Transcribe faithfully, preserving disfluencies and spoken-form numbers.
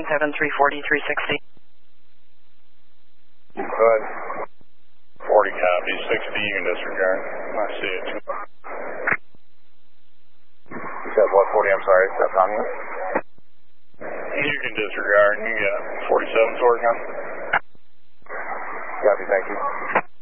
seven three forty, three sixty. Go ahead. forty copy, sixty, you can disregard. I see it. You said what, forty, I'm sorry, is that on you? You can disregard, you got forty-seven Sorghum. Copy, thank you.